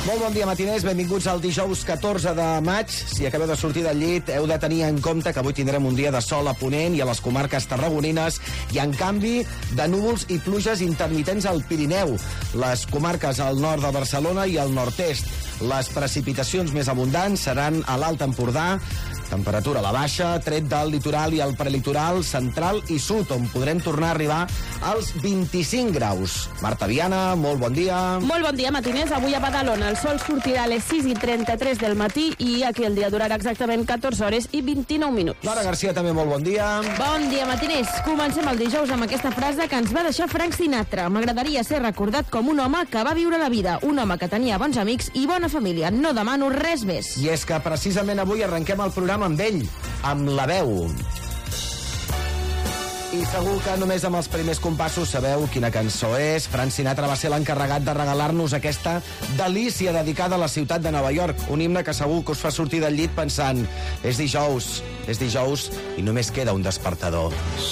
Molt bon dia, matiners. Benvinguts al dijous 14 de maig. Si acabeu de sortir del llit, heu de tenir en compte que avui tindrem un dia de sol a Ponent i a les comarques tarragonines i, en canvi, de núvols i pluges intermitents al Pirineu, les comarques al nord de Barcelona i al nord-est. Les precipitacions més abundants seran a l'Alt Empordà, temperatura a la baixa, tret del litoral i el prelitoral central i sud, on podrem tornar a arribar als 25 graus. Marta Viana, molt bon dia. Molt bon dia, matiners. Avui a Badalona el sol sortirà a les 6:33 del matí i aquí el dia durarà exactament 14 hores i 29 minuts. Clara Garcia, també molt bon dia. Bon dia, matiners. Comencem el dijous amb aquesta frase que ens va deixar Frank Sinatra. M'agradaria ser recordat com un home que va viure la vida, un home que tenia bons amics i bona família. No demano res més. I és que precisament avui arrenquem el programa amb ell, amb La Veu. I segur que només amb els primers compassos sabeu quina cançó és. Frank Sinatra va ser l'encarregat de regalar-nos aquesta delícia dedicada a la ciutat de Nova York. Un himne que segur que us fa sortir del llit pensant és dijous i només queda un despertador.